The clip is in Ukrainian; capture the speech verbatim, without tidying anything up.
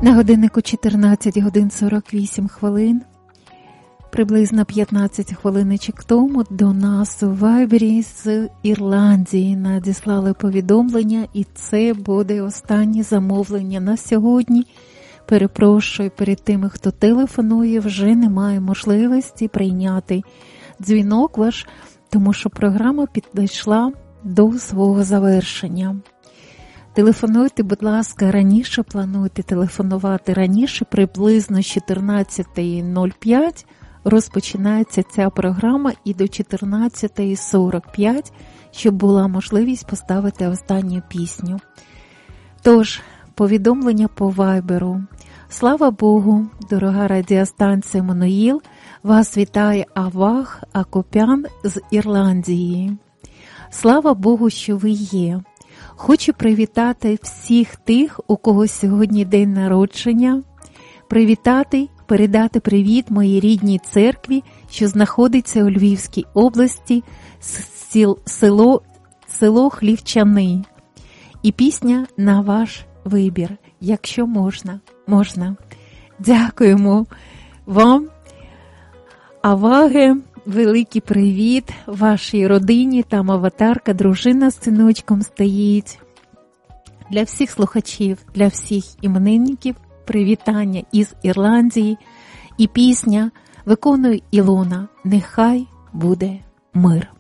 На годиннику чотирнадцять годин сорок вісім хвилин. Приблизно п'ятнадцять хвилиночок тому до нас у Вайбері з Ірландії надіслали повідомлення, і це буде останнє замовлення на сьогодні. Перепрошую, перед тими, хто телефонує, вже немає можливості прийняти дзвінок ваш, тому що програма підійшла до свого завершення. Телефонуйте, будь ласка, раніше, плануйте телефонувати раніше, приблизно з чотирнадцята нуль п'ять розпочинається ця програма і до чотирнадцята сорок п'ять, щоб була можливість поставити останню пісню. Тож, повідомлення по Вайберу. Слава Богу, дорога радіостанція Мануїл, вас вітає Авах Акопян з Ірландії. Слава Богу, що ви є. Хочу привітати всіх тих, у кого сьогодні день народження, привітати, передати привіт моїй рідній церкві, що знаходиться у Львівській області, село, село Хлівчани. І пісня на ваш вибір, якщо можна, можна. Дякуємо вам, Аваге. Великий привіт вашій родині, там аватарка, дружина з синочком стоїть. Для всіх слухачів, для всіх іменинників привітання із Ірландії. І пісня виконує Ілона «Нехай буде мир».